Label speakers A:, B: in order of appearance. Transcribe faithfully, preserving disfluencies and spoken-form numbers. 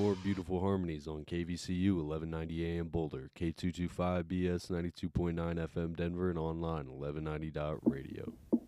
A: more beautiful harmonies on K V C U eleven ninety A M Boulder, K two twenty-five B S ninety-two point nine F M Denver, and online eleven ninety dot radio.